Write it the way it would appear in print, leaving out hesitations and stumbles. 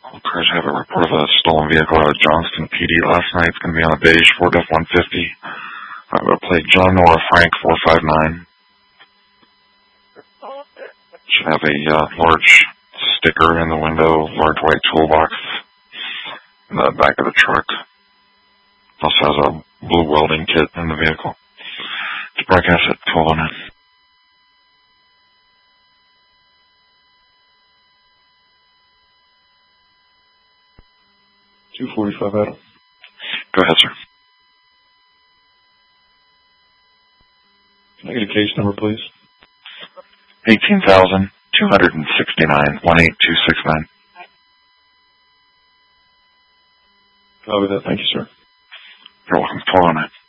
Cars have a report of a stolen vehicle out of Johnston PD last night. It's going to be on a beige Ford F-150. I'm going to play John Nora Frank 459. Should have a large sticker in the window, large white toolbox in the back of the truck. Also has a blue welding kit in the vehicle. It's broadcast at 1209. 245 Adam. Go ahead, sir. Can I get a case number, please? 18,269, 18269. Copy that. Thank you, sir. You're welcome. 1209.